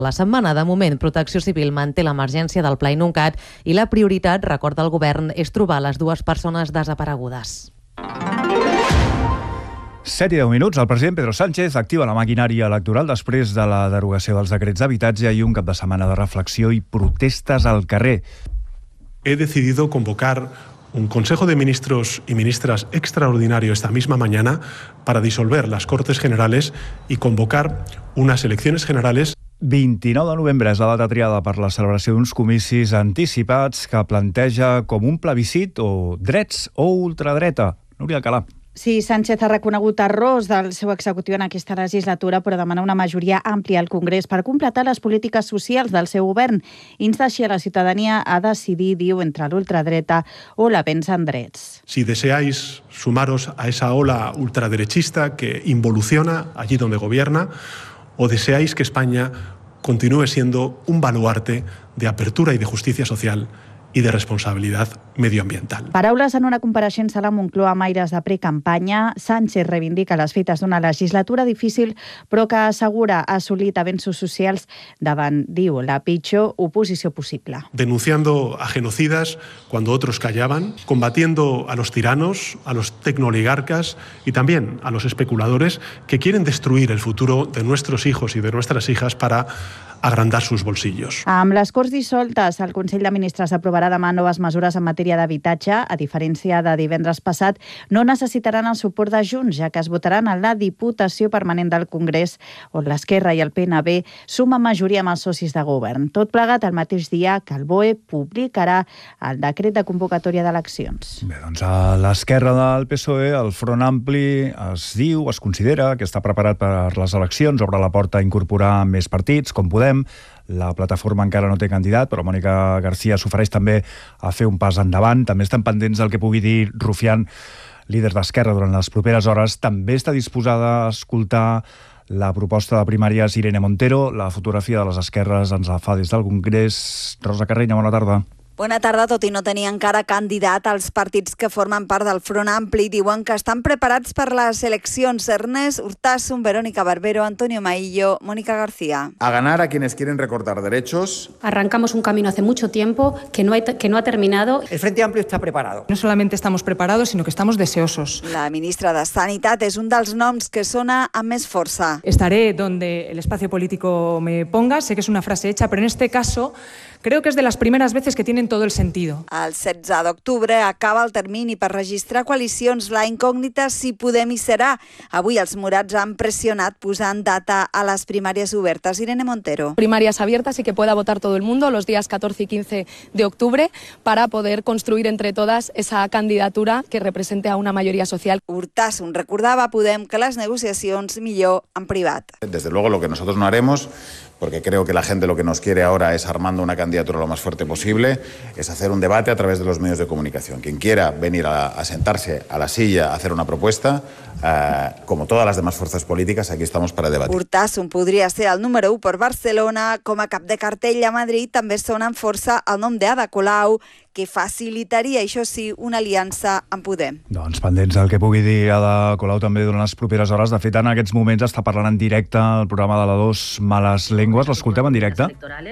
La setmana, de moment, Protecció Civil manté l'emergència del Pla Inuncat i la prioritat, recorda el govern, és trobar les 2 persones desaparegudes. 7 i 10 minuts. El president Pedro Sánchez activa la maquinària electoral després de la derogació dels decrets d'habitatge i un cap de setmana de reflexió i protestes al carrer. He decidido convocar un Consejo de Ministros y Ministras extraordinario esta misma mañana para disolver las Cortes Generales y convocar unas elecciones generales. 29 de novembre és la data triada per la celebració d'uns comicis anticipats que planteja com un plebiscit o drets o ultradreta. Núria Alcalà. Sí, Sánchez ha reconegut errors del seu executiu en aquesta legislatura, però demana una majoria àmplia al Congrés per completar les polítiques socials del seu govern. Insta així a la ciutadania a decidir, diu, entre l'ultradreta o l'avenç en drets. Si deseáis sumaros a esa ola ultraderechista que involuciona allí donde gobierna, o deseáis que España continúe siendo un baluarte de apertura y de justicia social i de responsabilitat medioambiental. Paraules en una compareixença a la Moncloa amb aires de precampanya. Sánchez reivindica les fetes d'una legislatura difícil, però que assegura ha assolit avenços socials davant, diu, la pitjor oposició possible. Denunciando a genocidas cuando otros callaban, combatiendo a los tiranos, a los tecnooligarcas y también a los especuladores que quieren destruir el futuro de nuestros hijos y de nuestras hijas para agrandar sus bolsillos. Amb les Corts dissoltes, el Consell de Ministres aprovarà demà noves mesures en matèria d'habitatge. A diferència de divendres passat, no necessitaran el suport de Junts, ja que es votaran en la Diputació Permanent del Congrés, on l'Esquerra i el PNB sumen majoria amb els socis de govern. Tot plegat el mateix dia que el BOE publicarà el decret de convocatòria d'eleccions. Bé, doncs a l'esquerra del PSOE, el Front Ampli es considera que està preparat per les eleccions, obre la porta a incorporar més partits, com Podem. La plataforma encara no té candidat, però Mònica García s'ofereix també a fer un pas endavant. També estan pendents del que pugui dir Rufián, líder d'Esquerra, durant les properes hores. També està disposada a escoltar la proposta de primàries Irene Montero. La fotografia de les esquerres ens la fa des del Congrés. Rosa Carreño, bona tarda. Bona tarda. Tot i no tenir encara candidat, els partits que formen part del Front Ampli diuen que estan preparats per les eleccions. Ernest Urtasun, Verónica Barbero, Antonio Maillo, Mónica García. A ganar a quienes quieren recortar derechos. Arrancamos un camino hace mucho tiempo que no ha terminado. El Frente Amplio está preparado. No solamente estamos preparados, sino que estamos deseosos. La ministra de Sanitat és un dels noms que sona amb més força. Estaré donde el espacio político me ponga. Sé que es una frase hecha, pero en este caso creo que es de las primeras veces que tienen todo el sentido. El 16 d'octubre acaba el termini per registrar coalicions. La incògnita si Podem hi serà. Avui els morats han pressionat posant data a les primàries obertes. Irene Montero. Primarias abiertas y que pueda votar todo el mundo los días 14 y 15 de octubre para poder construir entre todas esa candidatura que represente a una mayoría social. Urtasun recordava a Podem que les negociacions millor en privat. Desde luego lo que nosotros no haremos, porque creo que la gente lo que nos quiere ahora es armando una candidatura lo más fuerte posible, es hacer un debate a través de los medios de comunicación. Quien quiera venir a sentarse a la silla a hacer una propuesta, como todas las demás fuerzas políticas, aquí estamos para debatir. Urtasun podria ser el número 1 per Barcelona. Com a cap de cartell a Madrid també sona amb força el nom d'Ada Colau, que facilitaria, això sí, una aliança amb Podem. Doncs pendents del que pugui dir Ada Colau també durant les properes hores. De fet, en aquests moments està parlant en directe el programa de la 2 Males Lenguas. L'escoltem en directe.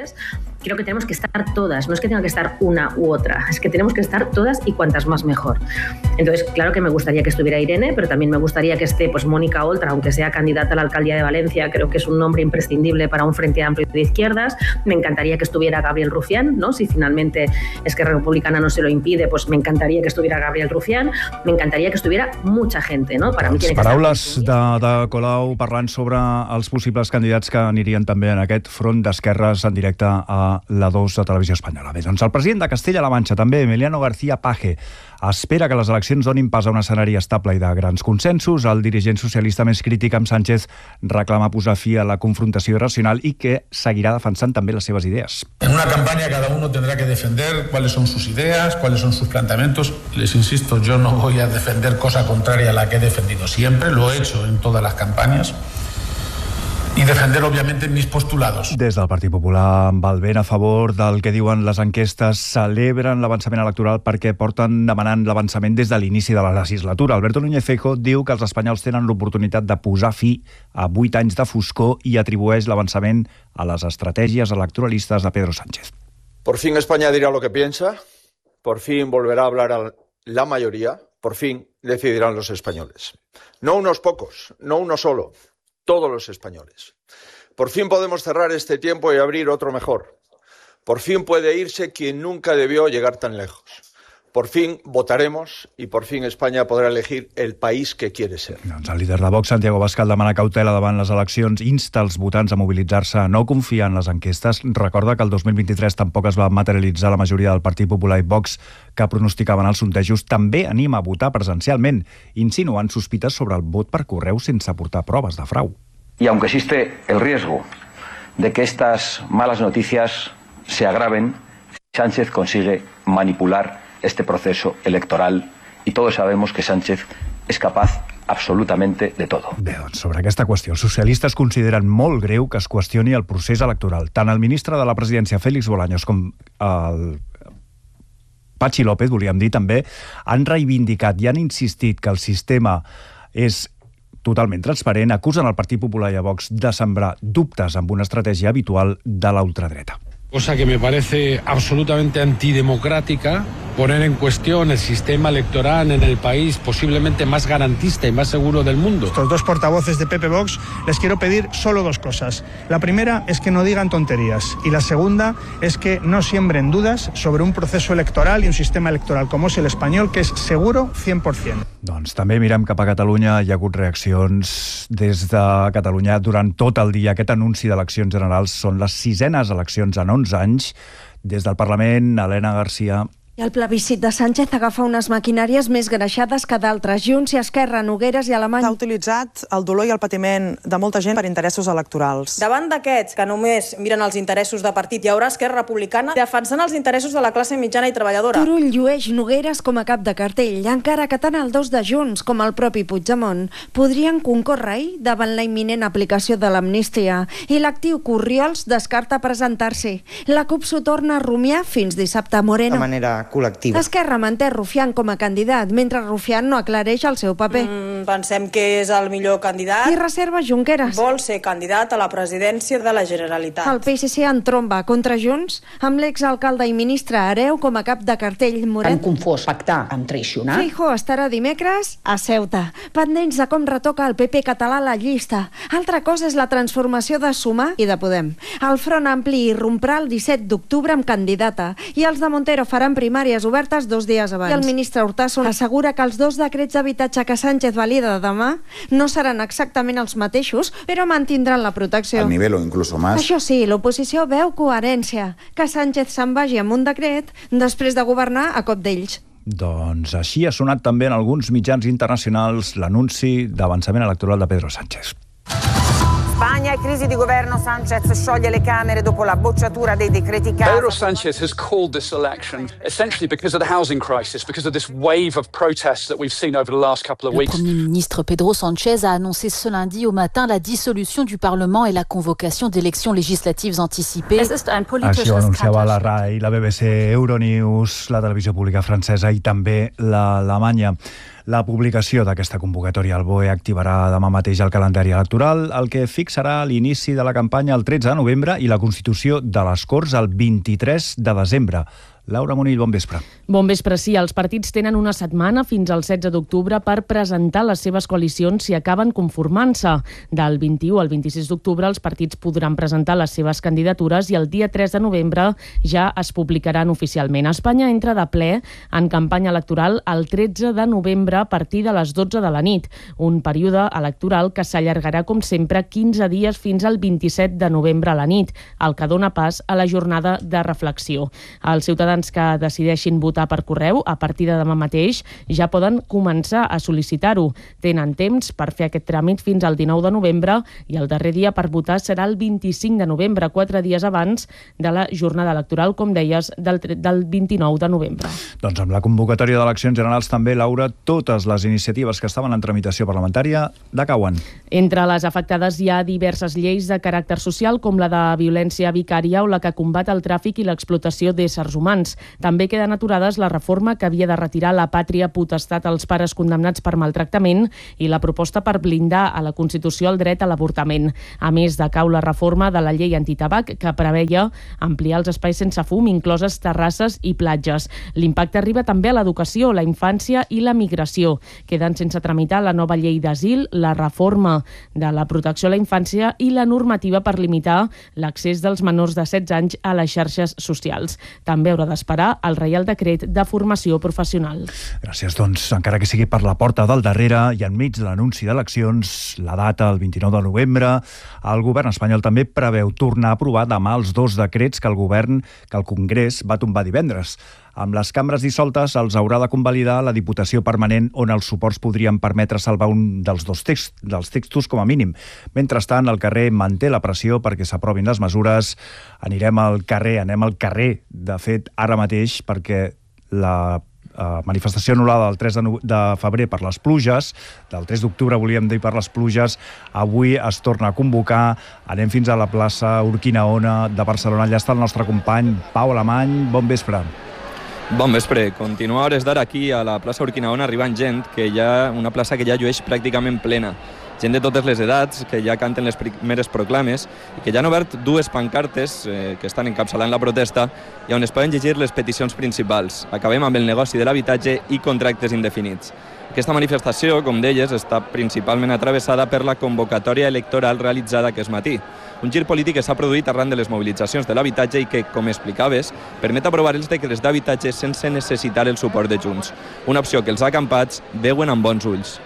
Creo que tenemos que estar todas, no es que tenga que estar una u otra, es que tenemos que estar todas y cuantas más mejor. Entonces, claro que me gustaría que estuviera Irene, pero también me gustaría que esté pues Mónica Oltra, aunque sea candidata a la alcaldía de Valencia, creo que es un nombre imprescindible para un frente amplio de izquierdas. Me encantaría que estuviera Gabriel Rufián, ¿no? Si finalmente Esquerra Republicana no se lo impide, pues me encantaría que estuviera Gabriel Rufián, me encantaría que estuviera mucha gente, ¿no? Para mí tiene que paraules de Colau parlant sobre els possibles candidats que anirien també en aquest front d'esquerres en directe a la 2 de Televisió Espanyola. Bé, doncs el president de Castella-La Manxa, també, Emiliano García Paje, espera que les eleccions donin pas a un escenari estable i de grans consensos. El dirigent socialista més crític amb Sánchez reclama posar fi a la confrontació irracional i que seguirà defensant també les seves idees. En una campaña cada uno tendrá que defender cuáles son sus ideas, cuáles son sus planteamientos. Les insisto, yo no voy a defender cosa contraria a la que he defendido siempre, lo he hecho en todas las campañas. y defender obviamente mis postulados. Des del Partit Popular, amb el vent a favor del que diuen les enquestes, celebren l'avançament electoral perquè porten demanant l'avançament des de l'inici de la legislatura. Alberto Núñez Feijóo diu que els espanyols tenen l'oportunitat de posar fi a 8 anys de foscor i atribueix l'avançament a les estratègies electoralistes de Pedro Sánchez. Por fin España dirá lo que piensa, por fin volverá a hablar a la mayoría, por fin decidirán los españoles. No unos pocos, no uno solo, todos los españoles. Por fin podemos cerrar este tiempo y abrir otro mejor. Por fin puede irse quien nunca debió llegar tan lejos. Por fin votaremos y por fin España podrà elegir el país que quiere ser. Doncs el líder de Vox, Santiago Abascal, demana cautela davant les eleccions, insta els votants a mobilitzar-se, a no confiar en les enquestes. Recorda que el 2023 tampoc es va materialitzar la majoria del Partit Popular i Vox que pronosticaven els sondejos. També anima a votar presencialment, insinuant sospites sobre el vot per correu sense aportar proves de frau. Y aunque existe el riesgo de que estas malas noticias se agraven, Sánchez consigue manipular este proceso electoral y todos sabemos que Sánchez es capaz absolutamente de todo. Bé, doncs sobre aquesta qüestió, els socialistes consideren molt greu que es qüestioni el procés electoral. Tant el ministre de la Presidència, Félix Bolaños, com el Patxi López, volíem dir també, han reivindicat i han insistit que el sistema és totalment transparent, acusen el Partit Popular i a Vox de sembrar dubtes amb una estratègia habitual de la ultradreta. Cosa que me parece absolutamente antidemocrática, poner en cuestión el sistema electoral en el país posiblemente más garantista y más seguro del mundo. Estos dos portavoces de PP Vox les quiero pedir solo dos cosas. La primera es que no digan tonterías y la segunda es que no siembren dudas sobre un proceso electoral y un sistema electoral como es el español, que es seguro 100%. Doncs també mirem cap a Catalunya. Hi ha hagut reaccions des de Catalunya durant tot el dia. Aquest anunci d'eleccions generals són les 6enes eleccions en 11 anys. Des del Parlament, Helena Garcia. I el plebiscit de Sánchez agafa unes maquinàries més greixades que d'altres. Junts i Esquerra, Nogueres i Alemany. Ha utilitzat el dolor i el patiment de molta gent per interessos electorals. Davant d'aquests, que només miren els interessos de partit, hi haurà Esquerra Republicana defensant els interessos de la classe mitjana i treballadora. Turull llueix Nogueres com a cap de cartell, encara que tant el 2 de Junts com el propi Puigdemont podrien concórrer davant la imminent aplicació de l'amnistia. I l'actiu Corriols descarta presentar-s'hi. La CUP s'ho torna a rumiar fins dissabte. Moreno. De manera col·lectiva. Esquerra manté Rufián com a candidat, mentre Rufián no aclareix el seu paper. Pensem que és el millor candidat. I reserva Junqueras. Vol ser candidat a la presidència de la Generalitat. El PSC en tromba contra Junts, amb l'exalcalde i ministre Hereu com a cap de cartell. Moret. Han confós pactar amb traicionar. Feijóo estarà dimecres a Ceuta, pendents de com retoca el PP català a la llista. Altra cosa és la transformació de Sumar i de Podem. El Front Ampli irromprà el 17 d'octubre amb candidata i els de Montero faran primàries obertes 2 dies abans. I el ministre Hurtasun assegura que els 2 decrets d'habitatge que Sánchez valida demà no seran exactament els mateixos, però mantindran la protecció. Al nivell o inclús més. Això sí, l'oposició veu coherència, que Sánchez se'n vagi amb un decret després de governar a cop d'ells. Doncs així ha sonat també en alguns mitjans internacionals l'anunci d'avançament electoral de Pedro Sánchez. Spagna e crisi di governo. Sánchez scioglie le Camere dopo la bocciatura dei decreti casa. Pedro Sánchez has called this election essentially because of the housing crisis, because of this wave of protests that we've seen over the last couple of weeks. Le Premier ministre Pedro Sánchez a annoncé ce lundi au matin la dissolution du Parlement et la convocation d'élections législatives anticipées. Així ho anunciava la RAI, la BBC, Euronews, la televisió pública francesa i també l'Alemanya. La publicació d'aquesta convocatòria al BOE activarà demà mateix el calendari electoral, el que fixarà l'inici de la campanya el 13 de novembre i la constitució de les Corts el 23 de desembre. Laura Monill, bon vespre. Bon vespre, sí. Els partits tenen una setmana fins al 16 d'octubre per presentar les seves coalicions si acaben conformant-se. Del 21 al 26 d'octubre els partits podran presentar les seves candidatures i el dia 3 de novembre ja es publicaran oficialment. Espanya entra de ple en campanya electoral el 13 de novembre a partir de les 12 de la nit. Un període electoral que s'allargarà, com sempre, 15 dies fins al 27 de novembre a la nit, el que dona pas a la jornada de reflexió. Els ciutadans ciutadans que decideixin votar per correu a partir de demà mateix ja poden començar a sol·licitar-ho. Tenen temps per fer aquest tràmit fins al 19 de novembre i el darrer dia per votar serà el 25 de novembre, 4 dies abans de la jornada electoral, com deies, del 29 de novembre. Doncs amb la convocatòria d'eleccions generals també, Laura, totes les iniciatives que estaven en tramitació parlamentària decauen. Entre les afectades hi ha diverses lleis de caràcter social, com la de violència vicària o la que combat el tràfic i l'explotació d'éssers humans. També queden aturades la reforma que havia de retirar la pàtria potestat als pares condemnats per maltractament i la proposta per blindar a la Constitució el dret a l'avortament. A més, decau la reforma de la llei antitabac que preveia ampliar els espais sense fum, incloses terrasses i platges. L'impacte arriba també a l'educació, la infància i la migració. Queden sense tramitar la nova llei d'asil, la reforma de la protecció a la infància i la normativa per limitar l'accés dels menors de 16 anys a les xarxes socials. També haurà d'esperar el Reial Decret de Formació Professional. Gràcies, doncs, encara que sigui per la porta del darrere i enmig de l'anunci d'eleccions, la data, el 29 de novembre, el govern espanyol també preveu tornar a aprovar demà els 2 decrets que el Congrés va tombar divendres. Amb les cambres dissoltes els haurà de convalidar la Diputació Permanent, on els suports podrien permetre salvar un dels dels textos com a mínim. Mentrestant, el carrer manté la pressió perquè s'aprovin les mesures. Anem al carrer, de fet, ara mateix, perquè la manifestació anul·lada del 3 de febrer per les pluges, del 3 d'octubre volíem dir per les pluges, avui es torna a convocar. Anem fins a la plaça Urquinaona de Barcelona. Allà està el nostre company Pau Alemany. Bon vespre. Bon vespre. Continua a hores d'ara aquí a la plaça Urquinaona arribant gent, una plaça que ja llueix pràcticament plena. Gent de totes les edats, que ja canten les primeres proclames i que ja han obert 2 pancartes que estan encapçalant la protesta i on es poden llegir les peticions principals. Acabem amb el negoci de l'habitatge i contractes indefinits. Aquesta manifestació, com deies, està principalment atravessada per la convocatòria electoral realitzada aquest matí. Un gir polític que s'ha produït arran de les mobilitzacions de l'habitatge i que, com explicaves, permet aprovar els decrets d'habitatge sense necessitar el suport de Junts. Una opció que els acampats veuen amb bons ulls.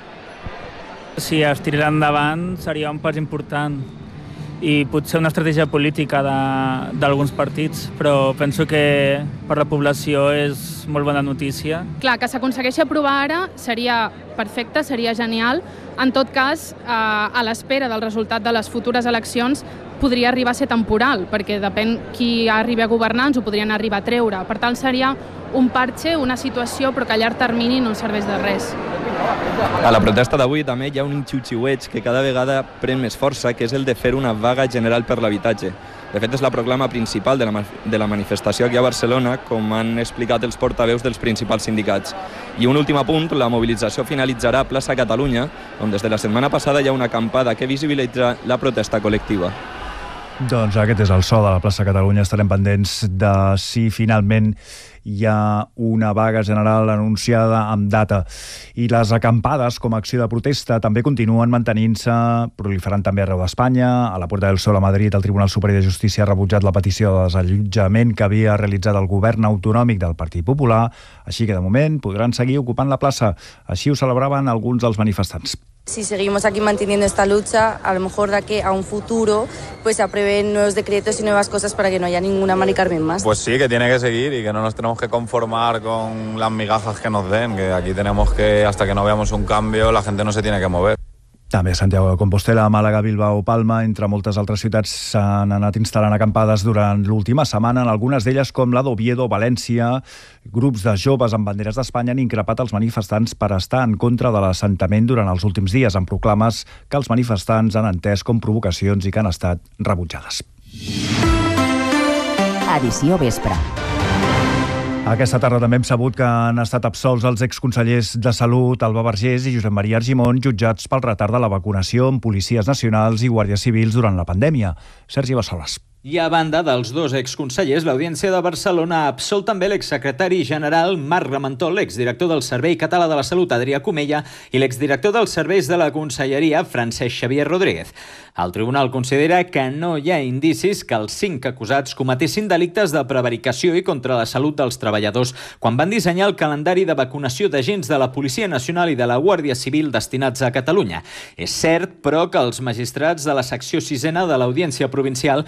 Si es tirarà endavant seria un pas important i potser una estratègia política d'alguns partits, però penso que per la població és molt bona notícia. Clar, que s'aconsegueixi aprovar ara seria perfecte, seria genial. En tot cas, a l'espera del resultat de les futures eleccions podria arribar a ser temporal, perquè depèn qui arribi a governar, ens ho podrien arribar a treure. Per tant, seria un parche, una situació, però que a llarg termini no ens serveix de res. A la protesta d'avui també hi ha un xiu-xiueig que cada vegada pren més força, que és el de fer una vaga general per l'habitatge. De fet, és la proclama principal de la manifestació aquí a Barcelona, com han explicat els portaveus dels principals sindicats. I un últim apunt, la mobilització finalitzarà a Plaça Catalunya, on des de la setmana passada hi ha una acampada que visibilitza la protesta col·lectiva. Doncs aquest és el so de la plaça Catalunya. Estarem pendents de si finalment hi ha una vaga general anunciada amb data. I les acampades com a acció de protesta també continuen mantenint-se, proliferant també arreu d'Espanya. A la Puerta del Sol a Madrid, el Tribunal Superior de Justícia ha rebutjat la petició de desallotjament que havia realitzat el govern autonòmic del Partit Popular, així que de moment podran seguir ocupant la plaça. Així ho celebraven alguns dels manifestants. Si seguimos aquí manteniendo esta lucha, a lo mejor de aquí a un futuro pues se aprueben nuevos decretos y nuevas cosas para que no haya ninguna Mari Carmen más. Pues sí, que tiene que seguir y que no nos tenemos que conformar con las migajas que nos den, que aquí tenemos que, hasta que no veamos un cambio, la gente no se tiene que mover. També a Santiago de Compostela, Màlaga, Bilbao, Palma, entre moltes altres ciutats s'han anat instal·lant acampades durant l'última setmana, en algunes d'elles com la d'Oviedo, València. Grups de joves amb banderes d'Espanya han increpat els manifestants per estar en contra de l'assentament durant els últims dies, amb proclames que els manifestants han entès com provocacions i que han estat rebutjades. Edició Vespre. Aquesta tarda també hem sabut que han estat absolts els exconsellers de Salut, Alba Vergés i Josep Maria Argimon, jutjats pel retard de la vacunació amb policies nacionals i guàrdies civils durant la pandèmia. Sergi Bassoles. I a banda dels 2 exconsellers, l'Audiència de Barcelona ha absolt també l'exsecretari general Marc Ramentol, l'exdirector del Servei Català de la Salut, Adrià Comella, i l'exdirector dels serveis de la Conselleria, Francesc Xavier Rodríguez. El tribunal considera que no hi ha indicis que els 5 acusats cometessin delictes de prevaricació i contra la salut dels treballadors quan van dissenyar el calendari de vacunació d'agents de la Policia Nacional i de la Guàrdia Civil destinats a Catalunya. És cert, però, que els magistrats de la secció 6a de l'Audiència Provincial constaten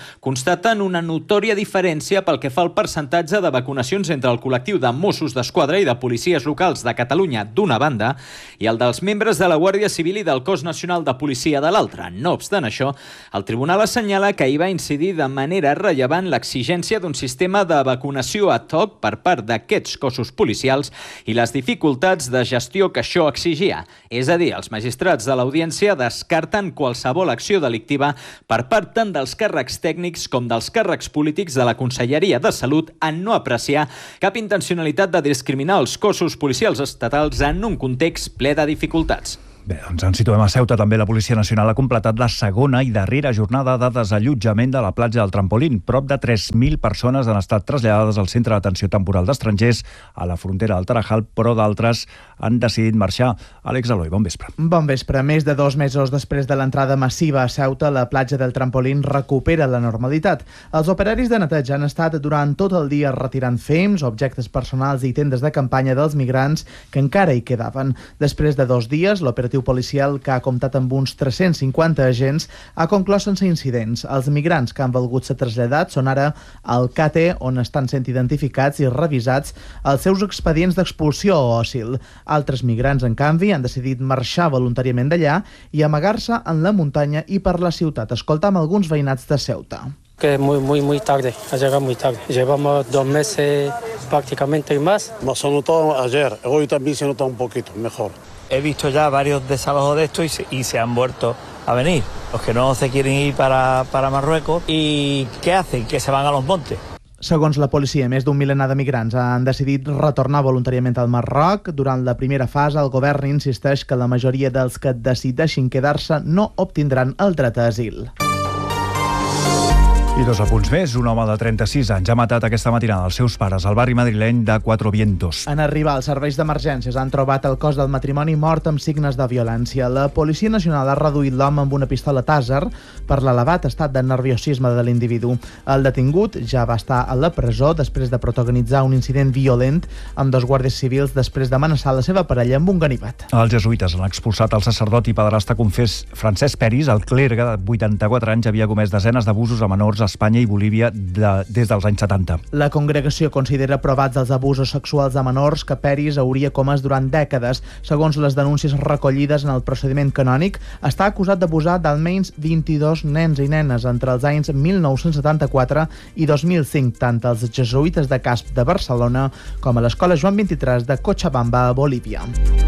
constaten una notòria diferència pel que fa al percentatge de vacunacions entre el col·lectiu de Mossos d'Esquadra i de policies locals de Catalunya d'una banda i el dels membres de la Guàrdia Civil i del Cos Nacional de Policia de l'altra. No obstant això, el tribunal assenyala que hi va incidir de manera rellevant l'exigència d'un sistema de vacunació ad hoc per part d'aquests cossos policials i les dificultats de gestió que això exigia. És a dir, els magistrats de l'audiència descarten qualsevol acció delictiva per part tant dels càrrecs tècnics com dels càrrecs polítics de la Conselleria de Salut en no apreciar cap intencionalitat de discriminar els cossos policials estatals en un context ple de dificultats. Bé, doncs ens situem a Ceuta. També la Policia Nacional ha completat la segona i darrera jornada de desallotjament de la platja del Trampolín. Prop de 3.000 persones han estat traslladades al centre d'atenció temporal d'estrangers a la frontera del Tarajal, però d'altres han decidit marxar. Àlex Eloi, bon vespre. Bon vespre. Més de 2 mesos després de l'entrada massiva a Ceuta, la platja del Trampolín recupera la normalitat. Els operaris de neteja han estat durant tot el dia retirant fems, objectes personals i tendes de campanya dels migrants que encara hi quedaven. Després de 2 dies, l'operatiu policial, que ha comptat amb uns 350 agents, ha conclòs sense incidents. Els migrants que han volgut ser traslladats són ara al CATE, on estan sent identificats i revisats els seus expedients d'expulsió o asil. Altres migrants, en canvi, han decidit marxar voluntàriament d'allà i amagar-se en la muntanya i per la ciutat. Escoltam alguns veïnats de Ceuta. Que muy tarde, ha llegado muy tarde. Llevamos 2 meses prácticamente y más. Nos ha notado ayer, hoy también se nota un poquito mejor. He visto ya varios desalojos de estos y se han vuelto a venir. Los que no se quieren ir para Marruecos. ¿Y qué hacen? Que se van a los montes. Segons la policia, més d'un milenar de migrants han decidit retornar voluntàriament al Marroc. Durant la primera fase, el govern insisteix que la majoria dels que decideixin quedar-se no obtindran el dret a asil. I 2 apunts més. Un home de 36 anys ha matat aquesta matinada els seus pares al barri madrileny de Cuatro Vientos. En arribar als serveis d'emergències han trobat el cos del matrimoni mort amb signes de violència. La Policia Nacional ha reduït l'home amb una pistola Taser per l'elevat estat de nerviosisme de l'individu. El detingut ja va estar a la presó després de protagonitzar un incident violent amb 2 guàrdies civils després d'amenaçar la seva parella amb un ganivet. Els jesuïtes han expulsat el sacerdot i pederasta confés Francesc Peris. El clergue de 84 anys havia comès desenes d'abusos a menors a Espanya i Bolívia des dels anys 70. La congregació considera provats els abusos sexuals a menors que Peris hauria comès durant dècades. Segons les denúncies recollides en el procediment canònic, està acusat d'abusar d'almenys 22 nens i nenes entre els anys 1974 i 2005, tant als jesuïtes de Casp de Barcelona com a l'escola Joan 23 de Cochabamba, a Bolívia.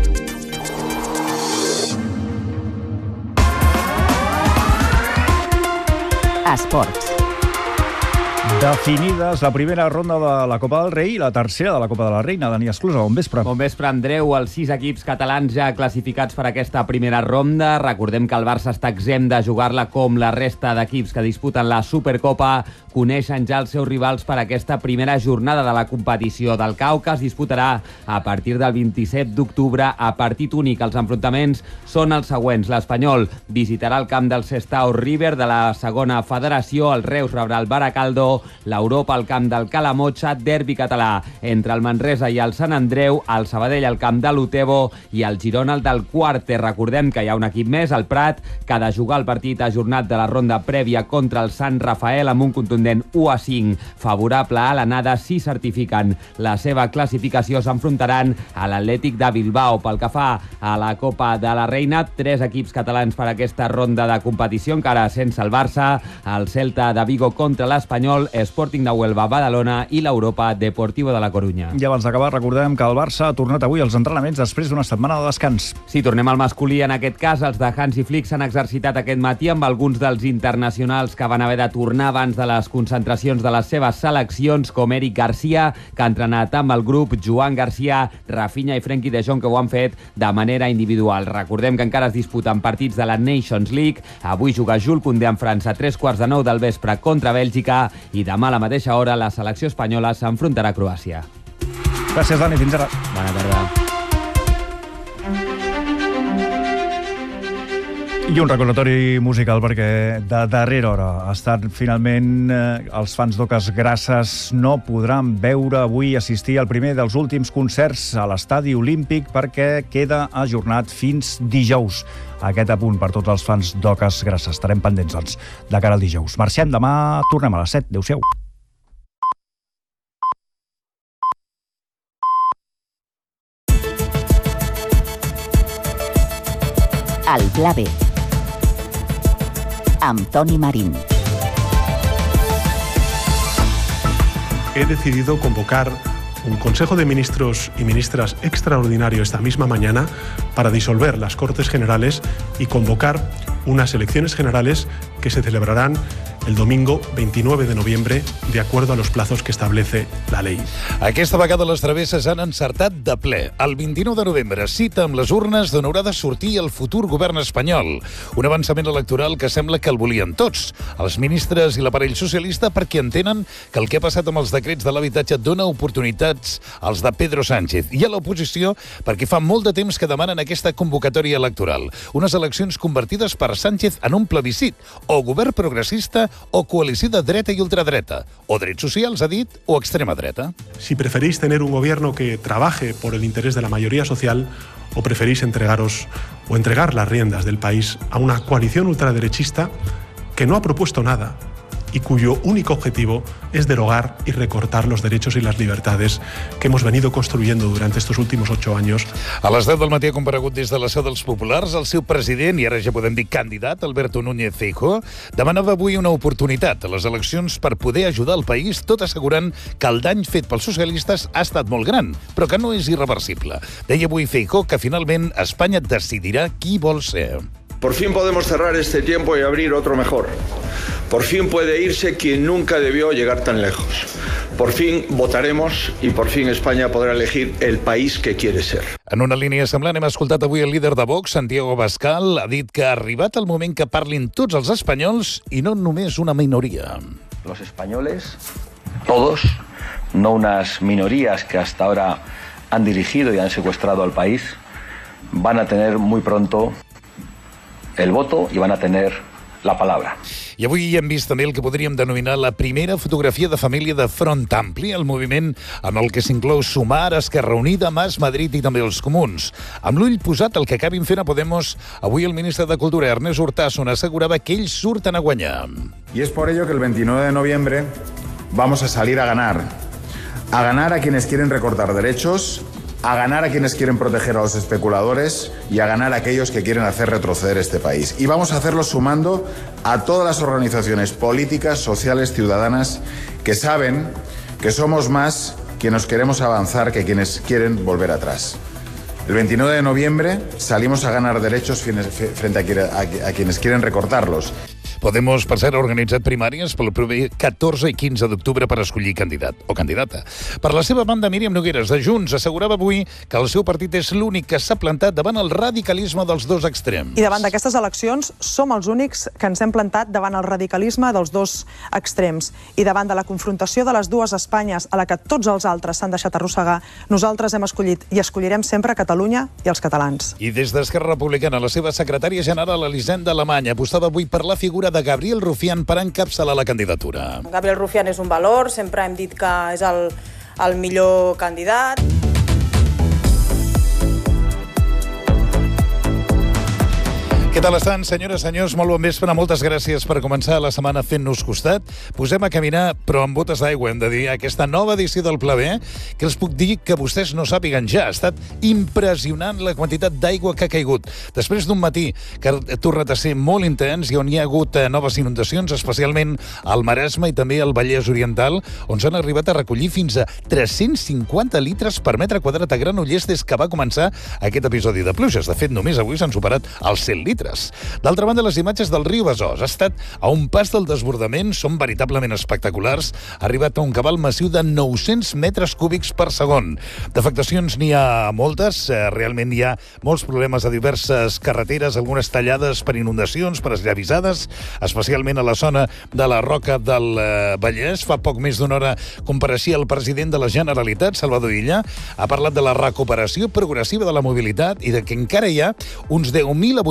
Esports. Definides la primera ronda de la Copa del Rei i la tercera de la Copa de la Reina. Dani Esclusa, bon vespre. Bon vespre, Andreu. Els 6 equips catalans ja classificats per aquesta primera ronda. Recordem que el Barça està exempt de jugar-la com la resta d'equips que disputen la Supercopa. Coneixen ja els seus rivals per aquesta primera jornada de la competició. Del Cauca es disputarà a partir del 27 d'octubre a partit únic. Els enfrontaments són els següents. L'Espanyol visitarà el camp del Sestao River de la segona federació. El Reus rebrà el Baracaldo. L'Europa al camp del Calamotxa, derbi català entre el Manresa i el Sant Andreu, el Sabadell al camp de l'Utebo i el Girona al del Quarte. Recordem que hi ha un equip més, el Prat, que ha de jugar el partit ajornat de la ronda prèvia contra el Sant Rafael amb un contundent 1-5 favorable a l'anada. Si certifiquen la seva classificació, s'enfrontaran a l'Atlètic de Bilbao. Pel que fa a la Copa de la Reina, 3 equips catalans per aquesta ronda de competició, encara sense el Barça, el Celta de Vigo contra l'Espanyol, Sporting de Huelva, Badalona i l'Europa Deportivo de la Corunya. I abans d'acabar, recordem que el Barça ha tornat avui als entrenaments després d'una setmana de descans. Sí, tornem al masculí. En aquest cas, els de Hansi Flick s'han exercitat aquest matí amb alguns dels internacionals que van haver de tornar abans de les concentracions de les seves seleccions, com Eric Garcia, que ha entrenat amb el grup, Joan Garcia, Rafinha i Frenkie de Jong, que ho han fet de manera individual. Recordem que encara es disputen partits de la Nations League. Avui juga Jules Koundé en França a 3:15 del vespre contra Bèlgica i demà a la mateixa hora la selecció espanyola s'enfrontarà a Croàcia. Gràcies, Dani. Fins ara. Bona tarda. I un recordatori musical, perquè de darrera hora ha estat finalment els fans d'Oques Grasses no podran veure avui assistir al primer dels últims concerts a l'Estadi Olímpic perquè queda ajornat fins dijous. Aquest apunt per tots els fans d'Oques Grasses. Estarem pendents, doncs, de cara al dijous. Marxem, demà tornem a les 7. Adéu-siau. El Pla B, amb Toni Marín. He decidido convocar un Consejo de Ministros y Ministras extraordinario esta misma mañana para disolver las Cortes Generales y convocar unas elecciones generales que se celebrarán el domingo 29 de noviembre, de acuerdo a los plazos que establece la ley. Aquesta vegada les travesses han encertat de ple. El 29 de novembre, cita amb les urnes d'on haurà de sortir el futur govern espanyol. Un avançament electoral que sembla que el volien tots, els ministres i l'aparell socialista, perquè entenen que el que ha passat amb els decrets de l'habitatge dona oportunitats als de Pedro Sánchez, i a l'oposició perquè fa molt de temps que demanen aquesta convocatòria electoral. Unes eleccions convertides per Sánchez en un plebiscit, o govern progressista o coalició de dreta i ultradreta, o drets socials, ha dit, o extrema dreta. Si preferís tener un gobierno que trabaje por el interés de la mayoría social, o preferís entregar las riendas del país a una coalición ultraderechista que no ha propuesto nada y cuyo único objetivo es derogar y recortar los derechos y las libertades que hemos venido construyendo durante estos últimos 8 años. A les 10 del matí ha comparegut des de la seu dels Populars el seu president, i ara ja podem dir candidat, Alberto Núñez Feijóo, demanava avui una oportunitat a les eleccions per poder ajudar el país, tot assegurant que el dany fet pels socialistes ha estat molt gran, però que no és irreversible. Deia avui Feijóo que finalment Espanya decidirà qui vol ser. Por fin podemos cerrar este tiempo y abrir otro mejor. Por fin puede irse quien nunca debió llegar tan lejos. Por fin votaremos y por fin España podrà elegir el país que quiere ser. En una línia semblant hem escoltat avui el líder de Vox, Santiago Abascal, ha dit que ha arribat el moment que parlin tots els espanyols i no només una minoria. Los españoles, todos, no unas minorías que hasta ahora han dirigido y han secuestrado al país, van a tener muy pronto el voto i van a tener la palabra. I avui hem vist també el que podríem denominar la primera fotografia de família de Front Ampli, el moviment en el que s'inclou Sumar, Esquerra Unida, Mas, Madrid i també els Comuns. Amb l'ull posat al que acabin fent a Podemos, avui el ministre de Cultura, Ernest Urtasun, assegurava que ells surten a guanyar. Y es por ello que el 29 de noviembre vamos a salir a ganar a quienes quieren recortar derechos, a ganar a quienes quieren proteger a los especuladores y a ganar a aquellos que quieren hacer retroceder este país. Y vamos a hacerlo sumando a todas las organizaciones políticas, sociales, ciudadanas que saben que somos más quienes queremos avanzar que quienes quieren volver atrás. El 29 de noviembre salimos a ganar derechos frente a quienes quieren recortarlos. Podemos, per cert, ha organitzat primàries pel proper 14 i 15 d'octubre per escollir candidat o candidata. Per la seva banda, Míriam Nogueras, de Junts, assegurava avui que el seu partit és l'únic que s'ha plantat davant el radicalisme dels dos extrems. I davant d'aquestes eleccions som els únics que ens hem plantat davant el radicalisme dels dos extrems. I davant de la confrontació de les dues Espanyes a la que tots els altres s'han deixat arrossegar, nosaltres hem escollit i escollirem sempre Catalunya i els catalans. I des d'Esquerra Republicana, la seva secretària general, Elisenda Alemany, apostava avui per la figura de Gabriel Rufián per encapçalar la candidatura. Gabriel Rufián és un valor, sempre hem dit que és el millor candidat. Què tal estan, senyores, senyors? Molt bon vespre. Moltes gràcies per començar la setmana fent-nos costat. Posem a caminar, però amb botes d'aigua, hem de dir, aquesta nova edició del Pla B, que els puc dir que vostès no sàpiguen ja. Ha estat impressionant la quantitat d'aigua que ha caigut. Després d'un matí que ha tornat a ser molt intens i on hi ha hagut noves inundacions, especialment al Maresme i també al Vallès Oriental, on s'han arribat a recollir fins a 350 litres per metre quadrat a Granollers des que va començar aquest episodi de pluges. De fet, només avui s'han superat els 100 litres. D'altra banda, les imatges del riu Besòs ha estat a un pas del desbordament, són veritablement espectaculars. Ha arribat a un cabal massiu de 900 metres cúbics per segon. D'afectacions n'hi ha moltes, realment hi ha molts problemes a diverses carreteres, algunes tallades per inundacions, per esllavissades, especialment a la zona de la Roca del Vallès. Fa poc més d'una hora compareixia el president de la Generalitat, Salvador Illa, ha parlat de la recuperació progressiva de la mobilitat i de que encara hi ha uns 10.000 abonats sense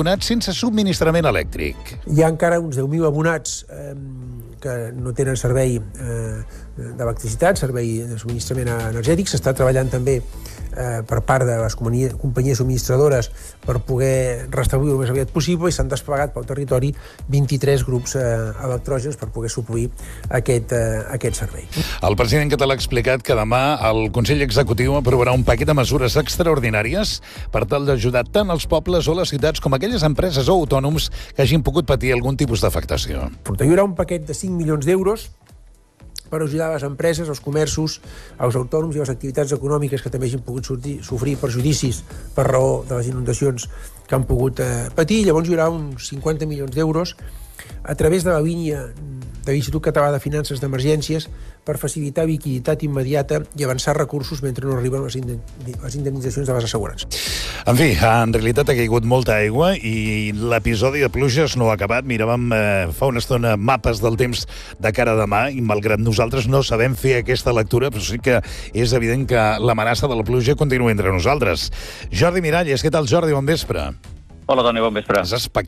sense subministrament elèctric. Hi ha encara uns 10.000 abonats que no tenen servei d'electricitat, servei de subministrament energètic. S'està treballant també per part de les companyies subministradores per poder restablir el més aviat possible, i s'han desplegat pel territori 23 grups electrògens per poder suplir aquest servei. El president català ha explicat que demà el Consell Executiu aprovarà un paquet de mesures extraordinàries per tal d'ajudar tant els pobles o les ciutats com aquelles empreses o autònoms que hagin pogut patir algun tipus d'afectació. Hi haurà un paquet de 5 milions d'euros per ajudar les empreses, els comerços, els autònoms i les activitats econòmiques que també hagin pogut sofrir perjudicis per raó de les inundacions que han pogut patir. Llavors hi haurà uns 50 milions d'euros a través de la línia de l'Institut Català de Finances d'Emergències per facilitar liquiditat immediata i avançar recursos mentre no arriben les indemnitzacions de les assegurances. En fi, en realitat ha caigut molta aigua i l'episodi de pluges no ha acabat. Miràvem fa una estona mapes del temps de cara a demà i malgrat nosaltres no sabem fer aquesta lectura, però sí que és evident que l'amenaça de la pluja continua entre nosaltres. Jordi Miralles, què tal, Jordi? Bon vespre. Hola, Toni, bon vespre. És espectacular.